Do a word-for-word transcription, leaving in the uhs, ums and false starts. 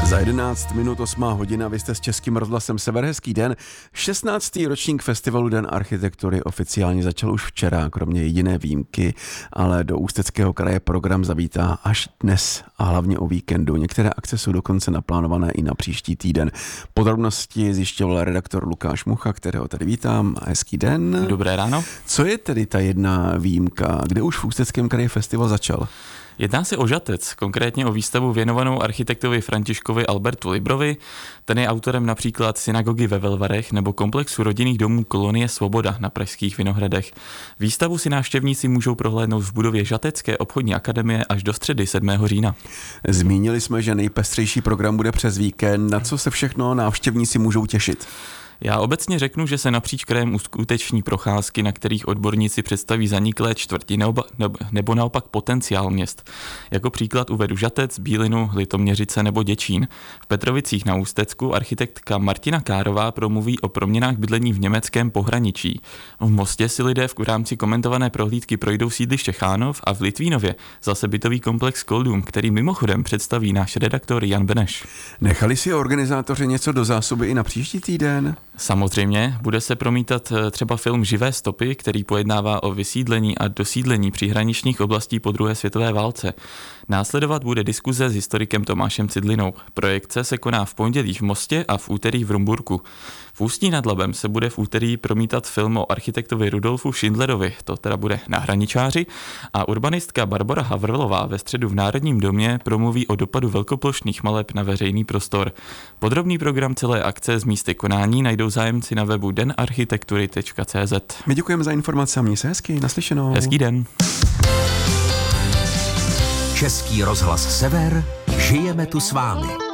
Za jedenáct minut osmá hodina, vy jste s Českým rozhlasem Sever, hezký den. šestnáctý ročník festivalu Den architektury oficiálně začal už včera, kromě jediné výjimky, ale do Ústeckého kraje program zavítá až dnes a hlavně o víkendu. Některé akce jsou dokonce naplánované i na příští týden. Podrobnosti zjišťoval redaktor Lukáš Mucha, kterého tady vítám. Hezký den. Dobré ráno. Co je tedy ta jedna výjimka? Kde už v Ústeckém kraji festival začal? Jedná se o Žatec, konkrétně o výstavu věnovanou architektovi Františkovi Albertu Librovi. Ten je autorem například synagogy ve Velvarech nebo komplexu rodinných domů Kolonie Svoboda na pražských Vinohradech. Výstavu si návštěvníci můžou prohlédnout v budově Žatecké obchodní akademie až do středy sedmého října. Zmínili jsme, že nejpestřejší program bude přes víkend. Na co se všechno návštěvníci můžou těšit? Já obecně řeknu, že se napříč krajem uskuteční procházky, na kterých odborníci představí zaniklé čtvrti nebo naopak potenciál měst. Jako příklad uvedu Žatec, Bílinu, Litoměřice nebo Děčín. V Petrovicích na Ústecku architektka Martina Kárová promluví o proměnách bydlení v německém pohraničí. V Mostě si lidé v rámci komentované prohlídky projdou sídliště Chánov a v Litvínově zase bytový komplex Koldum, který mimochodem představí náš redaktor Jan Beneš. Nechali si organizátoři něco do zásoby i na příští týden? Samozřejmě, bude se promítat třeba film Živé stopy, který pojednává o vysídlení a dosídlení příhraničních oblastí po druhé světové válce. Následovat bude diskuze s historikem Tomášem Cidlinou. Projekce se koná v pondělí v Mostě a v úterý v Rumburku. V Ústí nad Labem se bude v úterý promítat film o architektovi Rudolfu Schindlerovi, to teda bude Na hraničáři, a urbanistka Barbora Havrlová ve středu v Národním domě promluví o dopadu velkoplošných maleb na veřejný prostor. Podrobný program celé akce z místy konání najdou zájemci na webu den architektury tečka cé zet. My děkujeme za informace a měj se hezky, naslyšenou. Hezký den. Český rozhlas Sever, žijeme tu s vámi.